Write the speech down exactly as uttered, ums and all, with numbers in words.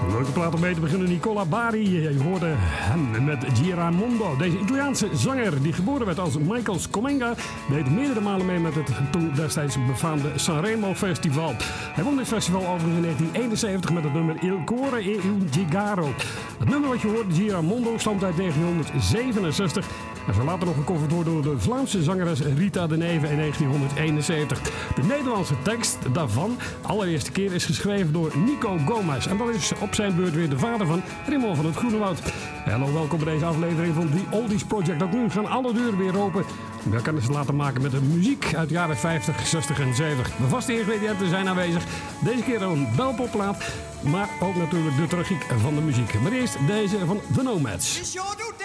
Een leuke plaat om mee te beginnen, Nicola Bari. Je hoorde hem met Giramondo. Deze Italiaanse zanger, die geboren werd als Michael Scomenga, deed meerdere malen mee met het toen destijds befaamde Sanremo Festival. Hij won dit festival overigens in negentien eenenzeventig met het nummer Il Cuore e un Gigaro. Het nummer wat je hoort, Giramondo, stamt uit negentienhonderdzevenenzestig. En zou later nog gecoverd worden door de Vlaamse zangeres Rita de Neve in negentienhonderdeenenzeventig. De Nederlandse tekst daarvan, allereerste keer, is geschreven door Nico Gomez. En dat is op zijn beurt weer de vader van Raymond van het Groenewoud. Hallo, welkom bij deze aflevering van The Oldies Project. Ook nu gaan alle deuren weer open. We kunnen ze laten maken met de muziek uit de jaren vijftig, zestig en zeventig. De vaste ingrediënten zijn aanwezig. Deze keer een belpopplaat, maar ook natuurlijk de tragiek van de muziek. Maar eerst deze van The Nomads.